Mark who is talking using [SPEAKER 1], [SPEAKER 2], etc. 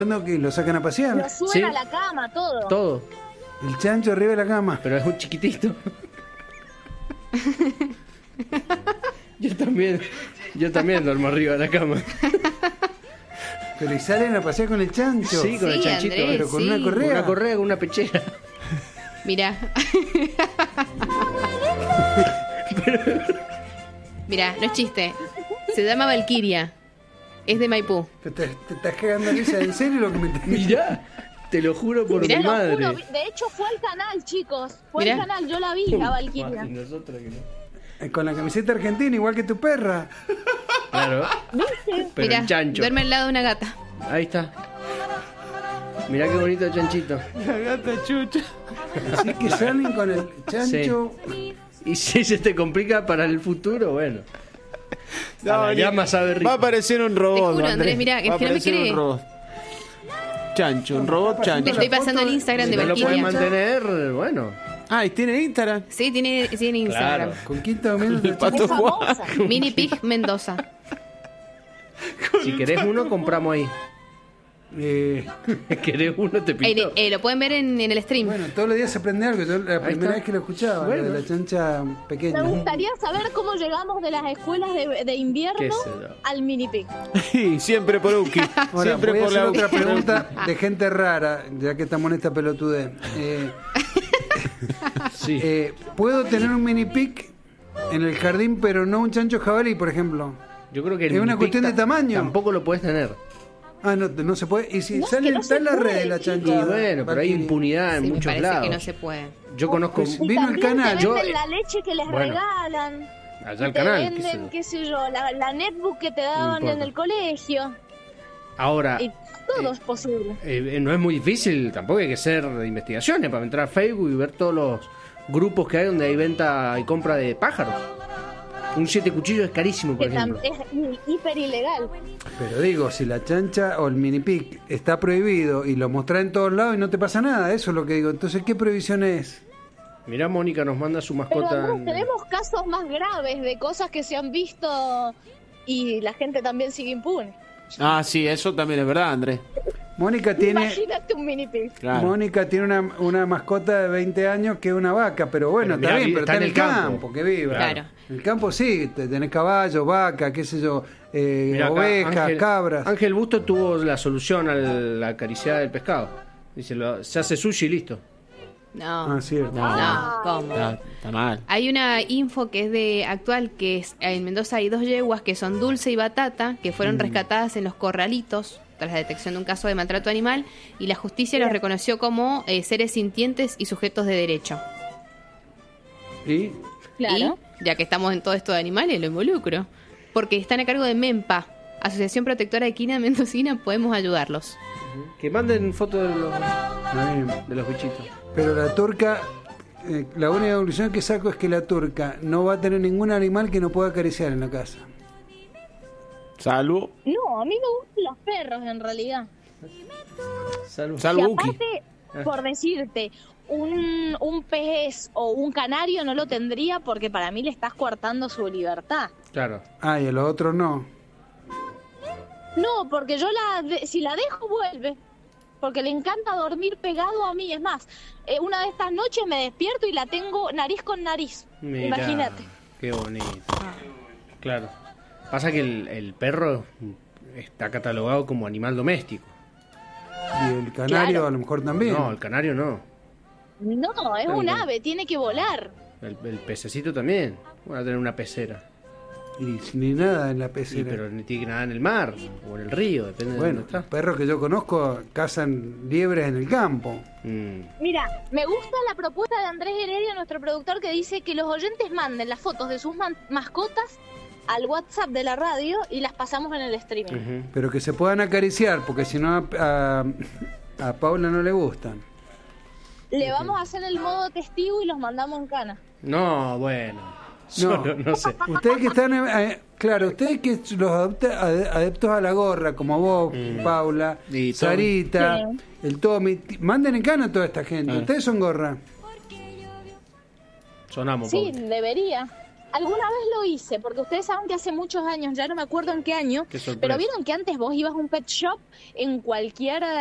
[SPEAKER 1] que lo sacan a pasear.
[SPEAKER 2] Lo suben
[SPEAKER 3] Sí.
[SPEAKER 2] a la cama, todo.
[SPEAKER 3] Todo.
[SPEAKER 1] El chancho arriba de la cama.
[SPEAKER 3] Pero es un chiquitito. Yo también duermo arriba de la cama.
[SPEAKER 1] Pero y salen a pasear con el chancho.
[SPEAKER 3] Sí, con el
[SPEAKER 4] Sí,
[SPEAKER 3] chanchito.
[SPEAKER 4] Andrés,
[SPEAKER 1] pero con
[SPEAKER 4] sí.
[SPEAKER 1] una
[SPEAKER 3] Con
[SPEAKER 1] correa.
[SPEAKER 3] una correa, con una pechera.
[SPEAKER 4] Mirá. Mirá, no es chiste. Se llama Valquiria. Es de Maipú.
[SPEAKER 1] Te estás cagando risa, ¿en serio lo que me entendí?
[SPEAKER 3] Mirá, te lo juro por
[SPEAKER 4] Mirá,
[SPEAKER 3] mi
[SPEAKER 2] Te lo
[SPEAKER 3] madre.
[SPEAKER 2] juro, de hecho fue al canal, chicos. Fue
[SPEAKER 4] Mirá.
[SPEAKER 2] al canal, yo la vi, a Valquiria.
[SPEAKER 3] Y nosotros que no.
[SPEAKER 1] Con la camiseta argentina, igual que tu perra.
[SPEAKER 3] Claro. Pero
[SPEAKER 4] Mirá,
[SPEAKER 3] el chancho.
[SPEAKER 4] duerme al lado de una gata.
[SPEAKER 3] Ahí está. Mirá qué bonito el chanchito.
[SPEAKER 5] La gata chucha.
[SPEAKER 1] Así que salen con el chancho.
[SPEAKER 3] Y si se te complica para el futuro, bueno. A la
[SPEAKER 5] ni-
[SPEAKER 3] llama sabe rico.
[SPEAKER 5] Va a aparecer un robot,
[SPEAKER 4] Te juro, Andrés, mirá, es
[SPEAKER 5] Va a
[SPEAKER 4] que no me
[SPEAKER 5] aparecer
[SPEAKER 4] cree.
[SPEAKER 5] un robot. Chancho, un robot
[SPEAKER 4] Te
[SPEAKER 5] chancho.
[SPEAKER 4] estoy pasando el Instagram
[SPEAKER 3] Si
[SPEAKER 4] de
[SPEAKER 3] no lo puedes
[SPEAKER 4] Valquiria.
[SPEAKER 3] mantener, bueno.
[SPEAKER 5] Ah, ¿y tiene Instagram?
[SPEAKER 4] Sí, tiene Instagram.
[SPEAKER 3] Claro.
[SPEAKER 1] ¿Con quién está comiendo el
[SPEAKER 5] Pato
[SPEAKER 1] chancho?
[SPEAKER 2] Es
[SPEAKER 5] Juan.
[SPEAKER 2] famosa.
[SPEAKER 4] Mini Pig Mendoza.
[SPEAKER 3] Si querés uno, compramos ahí. ¿Querés uno? Te pido.
[SPEAKER 4] Lo pueden ver en el stream.
[SPEAKER 1] Bueno, todos los días se aprende algo. Yo la primera
[SPEAKER 3] está.
[SPEAKER 1] vez que lo escuchaba,
[SPEAKER 3] Bueno.
[SPEAKER 1] lo de la chancha pequeña.
[SPEAKER 2] Me gustaría saber cómo llegamos de las escuelas de invierno
[SPEAKER 3] Qué sé yo.
[SPEAKER 2] al mini pic.
[SPEAKER 5] Sí, siempre por Uki.
[SPEAKER 1] Ahora,
[SPEAKER 5] Siempre
[SPEAKER 1] voy a
[SPEAKER 5] por
[SPEAKER 1] hacer
[SPEAKER 5] la
[SPEAKER 1] otra
[SPEAKER 5] Uki.
[SPEAKER 1] pregunta de gente rara, ya que estamos en esta pelotudez.
[SPEAKER 3] Sí.
[SPEAKER 1] ¿Puedo tener un mini pic en el jardín, pero no un chancho jabalí, por ejemplo?
[SPEAKER 3] Yo creo que el
[SPEAKER 1] es una
[SPEAKER 3] mini
[SPEAKER 1] cuestión
[SPEAKER 3] pic
[SPEAKER 1] de tamaño.
[SPEAKER 3] Tampoco lo puedes tener.
[SPEAKER 1] Ah, no se puede. Y si
[SPEAKER 2] No, es
[SPEAKER 1] sale
[SPEAKER 2] que no
[SPEAKER 1] está
[SPEAKER 2] se
[SPEAKER 1] en la
[SPEAKER 2] puede,
[SPEAKER 1] red la
[SPEAKER 2] chicos.
[SPEAKER 1] chancha.
[SPEAKER 3] Y bueno, pero hay
[SPEAKER 1] Valkyrie.
[SPEAKER 3] impunidad en
[SPEAKER 4] Sí, me
[SPEAKER 3] muchos
[SPEAKER 4] parece
[SPEAKER 3] lados.
[SPEAKER 4] que no se puede.
[SPEAKER 3] Yo conozco.
[SPEAKER 1] Pues,
[SPEAKER 2] Y
[SPEAKER 1] vino el
[SPEAKER 2] también
[SPEAKER 1] canal.
[SPEAKER 2] te
[SPEAKER 3] Yo-
[SPEAKER 2] venden la leche que les
[SPEAKER 3] bueno,
[SPEAKER 2] regalan.
[SPEAKER 3] allá al
[SPEAKER 2] Te
[SPEAKER 3] canal. qué sé
[SPEAKER 2] venden,
[SPEAKER 3] yo.
[SPEAKER 2] qué sé yo, la netbook que te daban
[SPEAKER 3] importa.
[SPEAKER 2] en el colegio.
[SPEAKER 3] Ahora,
[SPEAKER 2] Y todo es posible.
[SPEAKER 3] no es muy difícil, tampoco hay que hacer investigaciones para entrar a Facebook y ver todos los grupos que hay donde hay venta y compra de pájaros. Un 7 cuchillos es carísimo, por
[SPEAKER 2] Que
[SPEAKER 3] ejemplo.
[SPEAKER 2] es hiper ilegal.
[SPEAKER 1] Pero digo, si la chancha o el mini pic está prohibido y lo mostrás en todos lados y no te pasa nada, eso es lo que digo. Entonces, ¿qué prohibición es?
[SPEAKER 3] Mirá, Mónica nos manda su
[SPEAKER 2] Pero
[SPEAKER 3] mascota.
[SPEAKER 2] Andrés, tenemos casos más graves de cosas que se han visto y la gente también sigue impune.
[SPEAKER 5] Ah, sí, eso también es verdad, Andrés.
[SPEAKER 1] Mónica tiene
[SPEAKER 2] Imagínate un mini pig.
[SPEAKER 5] Claro.
[SPEAKER 1] Mónica tiene una mascota de 20 años que es una vaca, pero bueno,
[SPEAKER 3] Pero
[SPEAKER 1] está
[SPEAKER 3] mirá,
[SPEAKER 1] bien, pero
[SPEAKER 3] está
[SPEAKER 1] está en
[SPEAKER 3] en
[SPEAKER 1] el
[SPEAKER 3] el
[SPEAKER 1] campo,
[SPEAKER 3] campo.
[SPEAKER 1] que viva.
[SPEAKER 4] Claro.
[SPEAKER 1] En el campo sí, tenés caballos, vaca, qué sé yo,
[SPEAKER 3] Mirá acá,
[SPEAKER 1] ovejas, cabras.
[SPEAKER 3] Ángel Busto tuvo la solución a la acariciada del pescado. Dice, se hace sushi y listo.
[SPEAKER 4] No.
[SPEAKER 1] Ah, cierto.
[SPEAKER 4] No, ¿cómo?
[SPEAKER 5] Está mal.
[SPEAKER 4] Hay una info que es de actual, que es en Mendoza hay 2 yeguas que son Dulce y Batata, que fueron rescatadas en los corralitos tras la detección de un caso de maltrato animal, y la justicia los reconoció como seres sintientes y sujetos de derecho.
[SPEAKER 1] ¿Y?
[SPEAKER 2] Claro.
[SPEAKER 4] Y, ya que estamos en todo esto de animales, lo involucro. Porque están a cargo de MEMPA, Asociación Protectora Equina Mendocina, podemos ayudarlos.
[SPEAKER 3] Que manden fotos
[SPEAKER 1] Está bien.
[SPEAKER 3] de los bichitos.
[SPEAKER 1] Pero la turca, la única conclusión que saco es que la turca no va a tener ningún animal que no pueda acariciar en la casa.
[SPEAKER 5] Salvo.
[SPEAKER 2] No, a mí me gustan los perros en realidad.
[SPEAKER 3] Salud.
[SPEAKER 2] Y
[SPEAKER 5] Salvo Uki.
[SPEAKER 2] aparte, por decirte, un pez o un canario no lo tendría porque para mí le estás coartando su libertad.
[SPEAKER 3] Claro.
[SPEAKER 1] Ah, y a los otros no.
[SPEAKER 2] No, porque yo si la dejo vuelve. Porque le encanta dormir pegado a mí. Es más, una de estas noches me despierto y la tengo nariz con nariz.
[SPEAKER 3] Mirá,
[SPEAKER 2] Imagínate.
[SPEAKER 3] Qué bonito. Claro. Pasa que el perro está catalogado como animal doméstico.
[SPEAKER 1] Y el canario
[SPEAKER 2] Claro.
[SPEAKER 1] a lo mejor también.
[SPEAKER 3] No, el canario no.
[SPEAKER 2] No, es un ave, tiene que volar.
[SPEAKER 3] El pececito también. Van a tener una pecera.
[SPEAKER 1] Y ni nada en la
[SPEAKER 3] Sí,
[SPEAKER 1] pecera.
[SPEAKER 3] pero ni tiene nada en el mar o en el río, depende de
[SPEAKER 1] Bueno,
[SPEAKER 3] dónde está.
[SPEAKER 1] perros que yo conozco cazan liebres en el campo.
[SPEAKER 2] Mira, me gusta la propuesta de Andrés Heredia, nuestro productor, que dice que los oyentes manden las fotos de sus mascotas al WhatsApp de la radio y las pasamos en el streaming.
[SPEAKER 3] Ujú.
[SPEAKER 1] Pero que se puedan acariciar, porque si no a Paula no le gustan.
[SPEAKER 2] Le vamos a hacer el modo testigo y los mandamos en cana.
[SPEAKER 3] No, bueno. Solo, no sé.
[SPEAKER 1] Ustedes que están, claro, ustedes que los adeptos a la gorra, como vos, Paula,
[SPEAKER 3] Y Tommy.
[SPEAKER 1] Sarita,
[SPEAKER 2] Sí.
[SPEAKER 1] el Tommy, manden en cana a toda esta gente. Ustedes son gorra.
[SPEAKER 3] Sonamos,
[SPEAKER 2] Sí,
[SPEAKER 3] Paul.
[SPEAKER 2] debería. Alguna vez lo hice, porque ustedes saben que hace muchos años, ya no me acuerdo en qué año,
[SPEAKER 3] Qué sorpresa.
[SPEAKER 2] pero vieron que antes vos ibas a un pet shop en cualquier